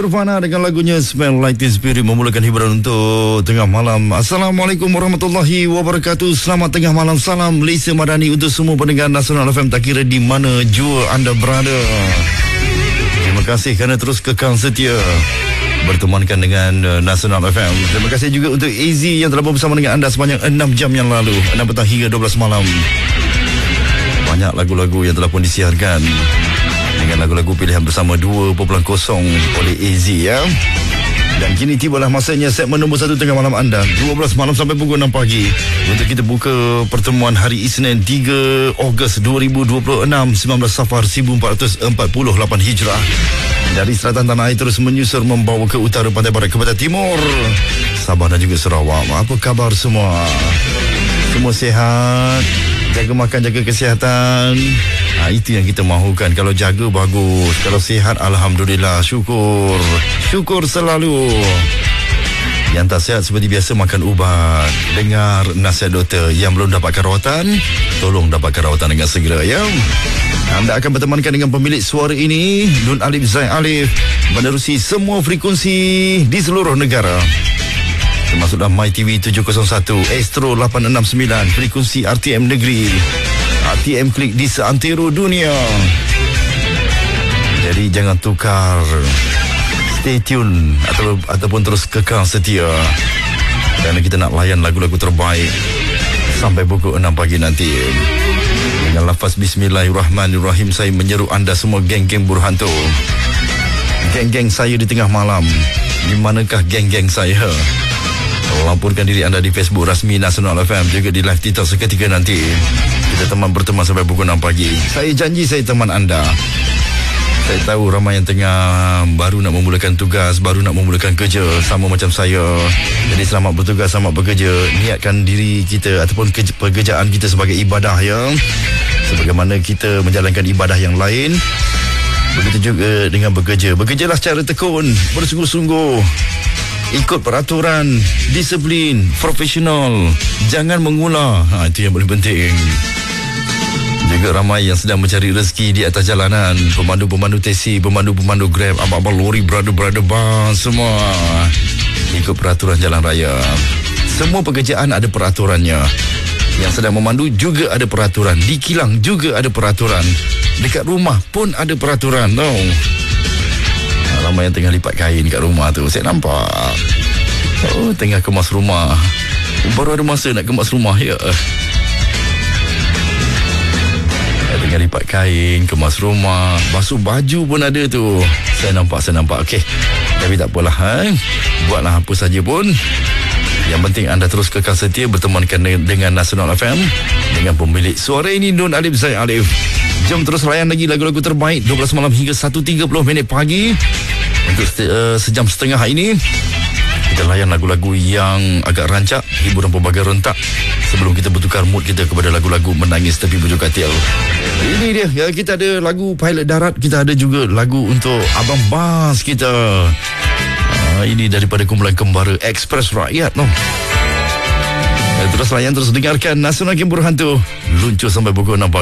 Nirvana dengan lagunya Smell Like Teen Spirit memulakan hiburan untuk tengah malam. Assalamualaikum warahmatullahi wabarakatuh. Selamat tengah malam. Salam Malaysia Madani untuk semua pendengar Nasional FM, tak kira di mana jua anda berada. Terima kasih kerana terus kekal setia bertemankan dengan Nasional FM. Terima kasih juga untuk AZ yang telah bersama dengan anda sepanjang 6 jam yang lalu, 6 petang hingga 12 malam. Banyak lagu-lagu yang telah pun disiarkan dengan lagu-lagu pilihan bersama 2.0 oleh AZ ya. Dan kini tibalah masanya segmen nombor 1 tengah malam anda, 12 malam sampai pukul 6 pagi, untuk kita buka pertemuan hari Isnin 3 Ogos 2026, 19 Safar 1448 Hijrah. Dari selatan tanah air terus menyusur membawa ke utara, pantai barat ke pantai timur, Sabah dan juga Sarawak. Apa khabar semua? Semua sihat? Jaga makan, jaga kesihatan. Itu yang kita mahukan. Kalau jaga, bagus. Kalau sihat, alhamdulillah. Syukur. Syukur selalu. Yang tak sihat seperti biasa, makan ubat. Dengar nasihat doktor. Yang belum dapatkan rawatan, tolong dapatkan rawatan dengan segera ya. Anda akan bertemankan dengan pemilik suara ini, Nun Alif Zain Alif, menerusi semua frekuensi di seluruh negara, termasuklah MyTV 701, Astro 869, frekuensi RTM Negeri, RTM Klik di seantero dunia. Jadi jangan tukar, stay tune ataupun terus kekal setia, kerana kita nak layan lagu-lagu terbaik sampai pukul 6 pagi nanti. Dengan lafaz Bismillahirrahmanirrahim, saya menyeru anda semua, geng-geng Burhanto, geng-geng saya di tengah malam. Di manakah geng-geng saya? Laporkan diri anda di Facebook rasmi Nasional FM, juga di live TikTok seketika nanti. Kita berteman sampai pukul 6 pagi. Saya janji saya teman anda. Saya tahu ramai yang tengah baru nak memulakan tugas, baru nak memulakan kerja, sama macam saya. Jadi selamat bertugas, selamat bekerja. Niatkan diri kita ataupun pekerjaan kita sebagai ibadah ya, sebagaimana kita menjalankan ibadah yang lain, begitu juga dengan bekerja. Bekerjalah secara tekun, bersungguh-sungguh, ikut peraturan, disiplin, profesional, jangan mengular. Itu yang paling penting. Juga ramai yang sedang mencari rezeki di atas jalanan, pemandu-pemandu teksi, pemandu-pemandu Grab, abang-abang lori, brother-brother bang, semua ikut peraturan jalan raya. Semua pekerjaan ada peraturannya. Yang sedang memandu juga ada peraturan, di kilang juga ada peraturan, dekat rumah pun ada peraturan. Ramai yang tengah lipat kain kat rumah tu, saya nampak. Tengah kemas rumah. Baru ada masa nak kemas rumah ya. Tengah lipat kain, kemas rumah, basuh baju pun ada tu. Saya nampak. Okey, tapi tak apalah, buatlah apa saja pun. Yang penting anda terus kekal setia bertemankan dengan Nasional FM, dengan pemilik suara ini, Nun Alif Zain Alif. Jom terus layan lagi lagu-lagu terbaik 12 malam hingga 1.30 pagi. Untuk sejam setengah ini kita layan lagu-lagu yang agak rancak, hiburan pelbagai rentak, sebelum kita bertukar mood kita kepada lagu-lagu menangis tepi bujur katil. Ini dia ya, kita ada lagu Pilot Darat, kita ada juga lagu untuk Abang Bas kita. Ini daripada kumpulan Kembara Express Rakyat Terus layan, terus dengarkan Nasional Game Burhanto, luncur sampai pukul 6 pagi.